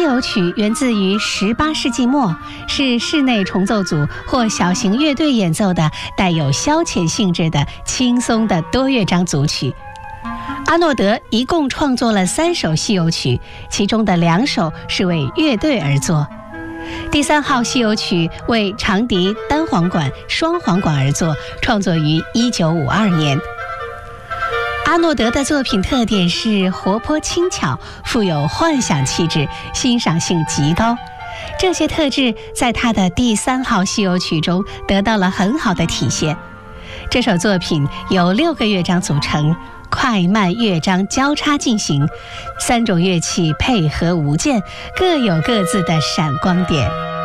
偶曲源自于18世纪末，是室内重奏组或小型乐队演奏的带有消遣性质的轻松的多乐章组曲。阿诺德一共创作了3首西偶曲，其中的2首是为乐队而作。第3号西偶曲为长笛、单簧管、双簧管而作，创作于1952年。阿诺德的作品特点是活泼轻巧，富有幻想气质，欣赏性极高。这些特质在他的第3号西偶曲中得到了很好的体现。这首作品由6个乐章组成，快慢乐章交叉进行，3种乐器配合无间，各有各自的闪光点。